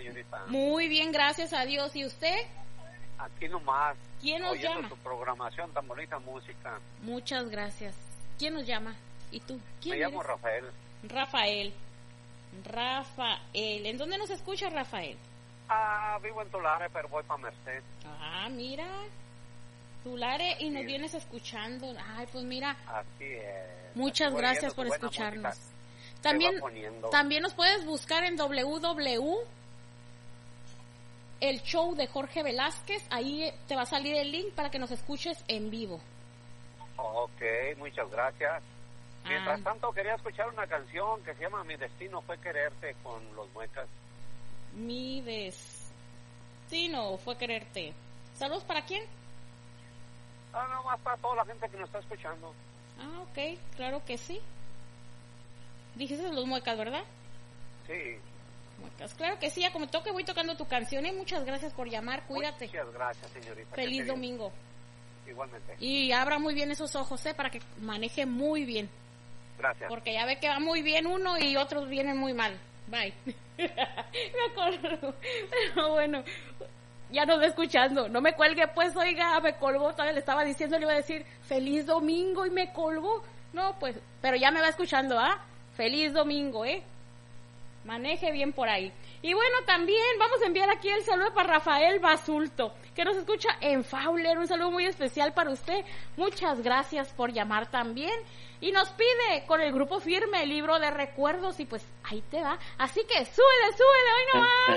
señorita? Muy bien, gracias a Dios. ¿Y usted? Aquí nomás. ¿Quién nos oyendo llama? tu programación, tan bonita música. Muchas gracias. ¿Quién nos llama? ¿Y tú? ¿Quién Me llamo eres? Rafael. Rafael. Rafael. ¿En dónde nos escucha, Rafael? Vivo en Tulare, pero voy para Merced. Mira. Tulare y nos Sí. vienes escuchando. Ay, pues mira. Así es. Muchas Así voy gracias oyendo por tu buena escucharnos. música. También, Se va poniendo. también nos puedes buscar en www. El show de Jorge Velázquez. Ahí te va a salir el link para que nos escuches en vivo. Ok, muchas gracias. Mientras tanto, quería escuchar una canción que se llama Mi Destino Fue Quererte con Los Muecas. Mi destino fue quererte. ¿Saludos para quién? Nomás para toda la gente que nos está escuchando. Ok, claro que sí. Dijiste Los Muecas, ¿verdad? Sí. Muecas, claro que sí. Ya como toque voy tocando tu canción y muchas gracias por llamar. Cuídate. Muchas gracias, señorita. Feliz domingo. Igualmente. Y abra muy bien esos ojos, para que maneje muy bien. Gracias. Porque ya ve que va muy bien uno y otros vienen muy mal. Bye. Me acuerdo. Pero bueno, ya nos va escuchando. No me cuelgue, pues, oiga, me colgó. Todavía le estaba diciendo, le iba a decir feliz domingo y me colgó. No, pues, pero ya me va escuchando, Feliz domingo, Maneje bien por ahí. Y bueno, también vamos a enviar aquí el saludo para Rafael Basulto, que nos escucha en Fowler. Un saludo muy especial para usted. Muchas gracias por llamar también. Y nos pide con el grupo Firme el libro de recuerdos y pues ahí te va. Así que súbele, hoy nomás.